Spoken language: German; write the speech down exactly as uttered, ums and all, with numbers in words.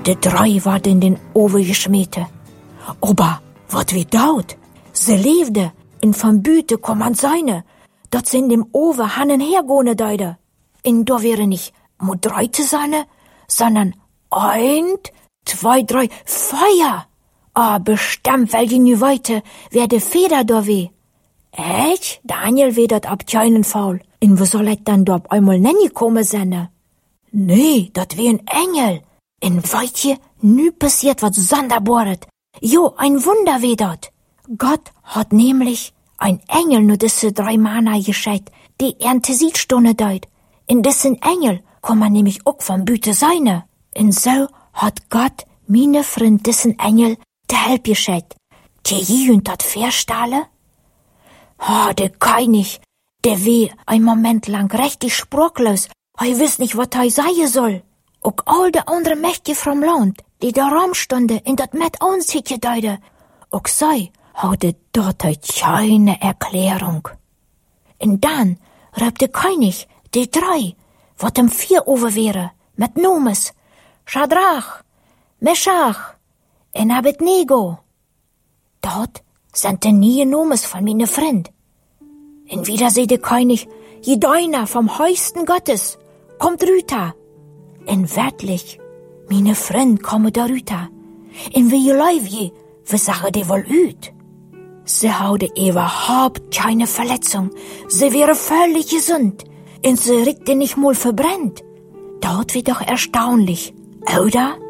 De drei ward in den Oven geschmeten. Aber, wat wie daut? Se leefde, in van Büte kom an seine, dat se in dem Oven hannen hergone deide. In do wäre nicht mo drei te seine, sondern ein, zwei, drei, Feuer. Ah, bestimmt, weil die nu weite, wer de Feder do weh. Echt? Daniel weh dat ab keinen Faul. In wo soll et dann do ab einmal nenni komme senne? Nee, dat weh ein Engel. In weitje, nu passiert wat sonderbaret. Jo, ein Wunder weh dat. Gott hat nämlich ein Engel nur diese drei Mana gescheit, die Ernte Siedstunde deut. In dessen Engel kann man nämlich auch von Büte seine. Und so hat Gott meine Freund dessen Engel de Help gescheit. Die jünt dat Verstahle? Ha, de König, der weh ein Moment lang richtig sprachlos. Er wiss nicht, wat er sagen soll. Auch all de andere Mächte vom Land, die da rumstunde, in dat mit uns deide. Auch sei, hatte dort keine Erklärung. Und dann rief der König die drei, wat im vier over wäre, mit Nomes, Schadrach, Meschach, en Abednego. Dort sind die nie Nomes von meine Freund. Und wieder seh der König, jedeiner vom höchsten Gottes, kommt rüter. Und wirklich, meine Freund komme da rüter. Und wie ihr leib je, wie sage die wohl üt? Sie hatte überhaupt keine Verletzung. Sie wäre völlig gesund. Und sie rückte nicht mal verbrennt. Dort wird doch erstaunlich, oder?